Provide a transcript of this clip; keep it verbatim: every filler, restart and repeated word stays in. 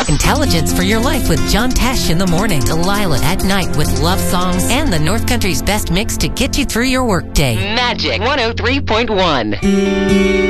Intelligence for your life with John Tesh in the morning. Delilah at night with love songs and the North Country's best mix to get you through your workday. Magic one oh three point one.